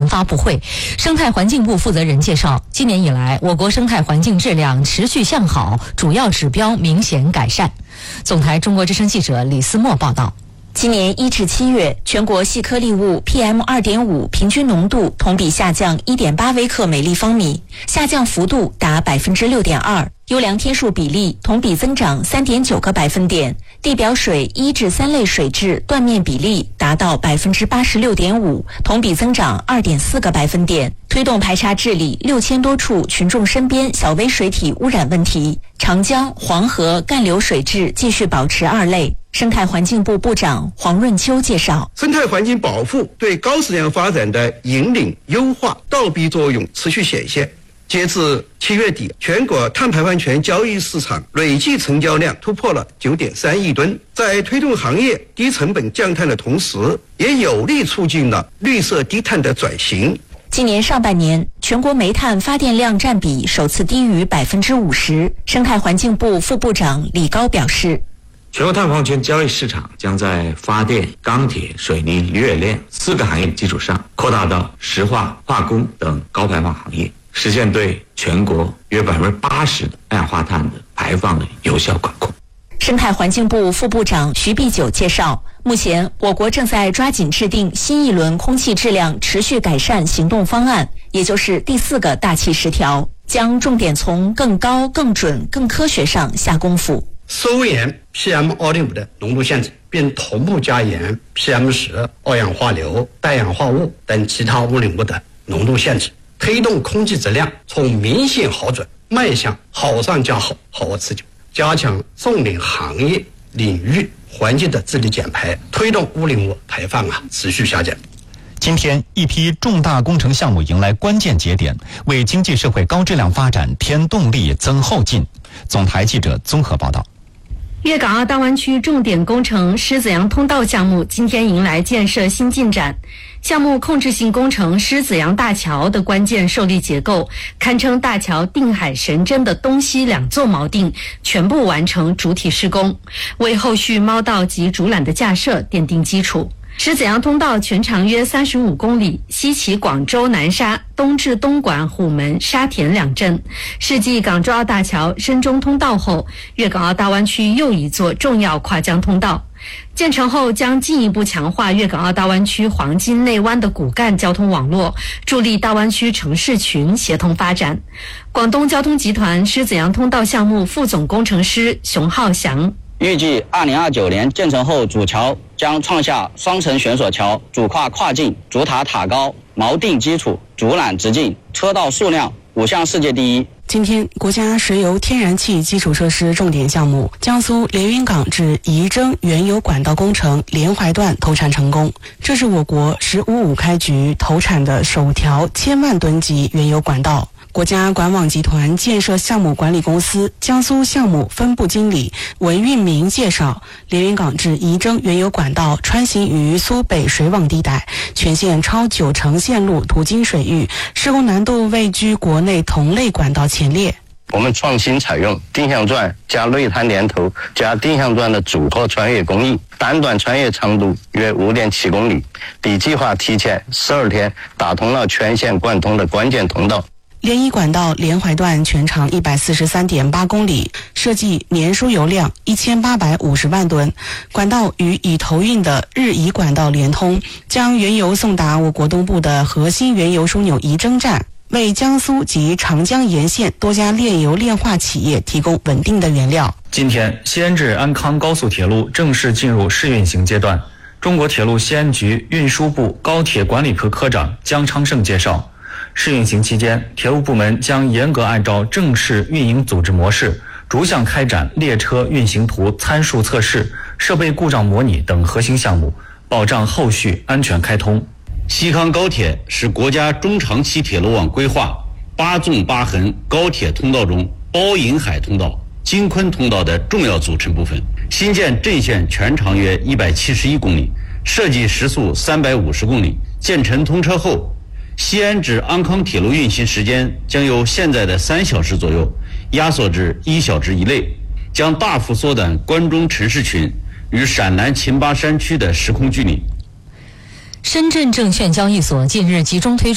发布会，生态环境部负责人介绍，今年以来，我国生态环境质量持续向好，主要指标明显改善。总台中国之声记者李思墨报道。 今年1至7月，全国细颗粒物 PM2.5 平均浓度同比下降 1.8 微克每立方米，下降幅度达 6.2%， 优良天数比例同比增长 3.9个百分点，地表水1至3类水质断面比例达到 86.5%， 同比增长 2.4个百分点，推动排查治理6000多处群众身边小微水体污染问题，长江、黄河干流水质继续保持2类。生态环境部部长黄润秋介绍， 生态环境保护对高质量发展的引领优化倒逼作用持续显现。截至7月底，全国碳排放权交易市场累计成交量突破了 9.3 亿吨，在推动行业低成本降碳的同时，也有力促进了绿色低碳的转型。 今年上半年，全国煤炭发电量占比首次低于 50%。生态环境部副部长李高表示， 全国碳排放权交易市场将在发电、钢铁、水泥、铝冶炼4个行业基础上，扩大到石化、化工等高排放行业，实现对全国约 80% 的二氧化碳的排放的有效管控。 生态环境部副部长徐碧九介绍，目前我国正在抓紧制定新一轮空气质量持续改善行动方案，也就是第4个大气10条，将重点从更高、更准、更科学上下功夫。 收严 PM2.5 的浓度限制，并同步加严 PM10、二氧化硫、氮氧化物等其他污染物的浓度限制，推动空气质量从明显好转迈向好上加好、好而持久，加强重点行业领域环境的治理减排，推动污染物排放持续下降。 今天，一批重大工程项目迎来关键节点，为经济社会高质量发展添动力、增后劲。总台记者综合报道。 粤港澳大湾区重点工程狮子洋通道项目今天迎来建设新进展。项目控制性工程狮子洋大桥的关键受力结构，堪称大桥定海神针的东西2座锚定全部完成主体施工，为后续锚道及主缆的架设奠定基础。狮子洋通道全长约35公里，西起广州南沙，东至东莞、虎门、沙田2镇，是继港珠澳大桥、深中通道后，粤港澳大湾区又一座重要跨江通道。建成后将进一步强化粤港澳大湾区黄金内湾的骨干交通网络，助力大湾区城市群协同发展。广东交通集团狮子洋通道项目副总工程师熊浩翔， 预计2029年建成后，主桥将创下双层悬索桥、主跨跨境、主塔塔高、锚定基础、主缆直径、车道数量5项世界第一。 今天，国家石油天然气基础设施重点项目江苏连云港至仪征原油管道工程连淮段投产成功，这是我国“15-5”开局投产的首条1000万吨级原油管道。国家管网集团建设项目管理公司江苏项目分部经理文运明介绍，连云港至仪征原油管道穿行于苏北水网地带，全线超90%线路途经水域，施工难度位居国内同类管道前列。 我们创新采用定向钻加内滩连头加定向钻的组合穿越工艺，单段穿越长度约5.7公里，比计划提前12天打通了全线贯通的关键通道。 连仪管道连淮段全长143.8公里，设计年输油量1850万吨。管道与已投运的日仪管道连通，将原油送达我国东部的核心原油枢纽仪征站，为江苏及长江沿线多家炼油炼化企业提供稳定的原料。 今天，西安至安康高速铁路正式进入试运行阶段。中国铁路西安局运输部高铁管理科科长姜昌胜介绍，试运行期间，铁路部门将严格按照正式运营组织模式，逐项开展列车运行图参数测试、设备故障模拟等核心项目，保障后续安全开通。 西康高铁是国家中长期铁路网规划8纵8横高铁通道中包银海通道、京昆通道的重要组成部分。新建阵线全长约171公里，设计时速350公里。建成通车后，西安至安康铁路运行时间将由现在的3小时左右压缩至1小时以内，将大幅缩短关中城市群与陕南秦巴山区的时空距离。 深圳证券交易所近日集中推出